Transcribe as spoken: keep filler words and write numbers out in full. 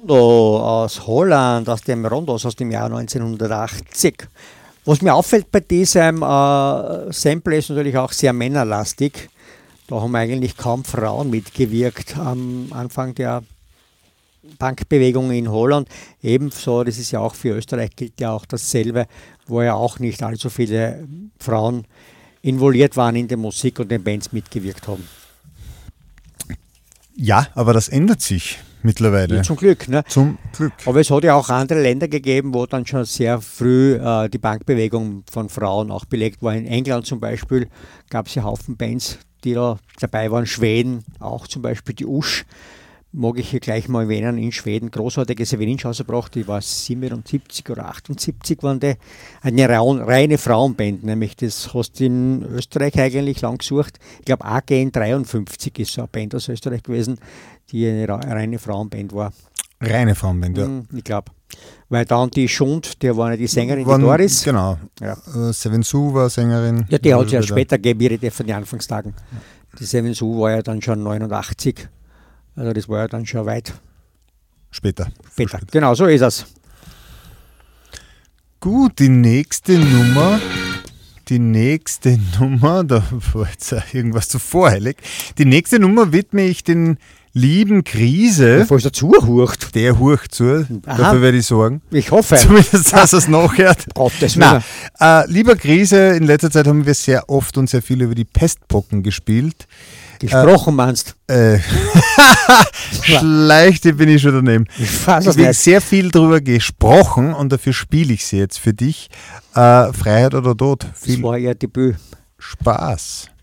Rondo aus Holland, aus dem Rondos aus dem Jahr neunzehnhundertachtzig. Was mir auffällt bei diesem äh, Sample ist natürlich auch sehr männerlastig. Da haben eigentlich kaum Frauen mitgewirkt am Anfang der Punkbewegung in Holland. Ebenso, das ist ja auch für Österreich gilt ja auch dasselbe, wo ja auch nicht allzu viele Frauen involviert waren in der Musik und den Bands mitgewirkt haben. Ja, aber das ändert sich mittlerweile. Ja, zum Glück. Ne? Zum Glück. Aber es hat ja auch andere Länder gegeben, wo dann schon sehr früh äh, die Punkbewegung von Frauen auch belegt war. In England zum Beispiel gab es ja Haufen Bands, die da dabei waren. Schweden auch zum Beispiel die Usch. Mag ich hier gleich mal erwähnen, in Schweden, großartiges Eveninsch ausgebracht, die war siebenundsiebzig oder achtundsiebzig, waren die, eine reine Frauenband, nämlich das hast du in Österreich eigentlich lang gesucht. Ich glaube, A G N dreiundfünfzig ist so eine Band aus Österreich gewesen, die eine reine Frauenband war. Reine Frauenband, ja. Ich glaube. Weil dann die Schund, der war die Sängerin, Wann, die Doris. Genau. Ja. Uh, Seven Sue war Sängerin. Ja, die hat es ja später gegeben, von den Anfangstagen. Die Seven Sue war ja dann schon neunundachtzig. Also das war ja dann schon weit später. später. Genau, so ist es. Gut, die nächste Nummer, die nächste Nummer, da war jetzt irgendwas zu voreilig. Die nächste Nummer widme ich den lieben Krise. Falls er zuhurcht. Der hurcht zu, Aha. Dafür werde ich sorgen. Ich hoffe. Zumindest, dass er es nachhört. Gottes Willen. Äh, lieber Krise, in letzter Zeit haben wir sehr oft und sehr viel über die Pestpocken gespielt. Gesprochen äh, meinst äh, Schleichte bin ich schon daneben. Ich weiß es ich habe nicht. sehr viel darüber gesprochen und dafür spiele ich sie jetzt für dich. Äh, Freiheit oder Tod. Viel das war ihr Debüt. Spaß.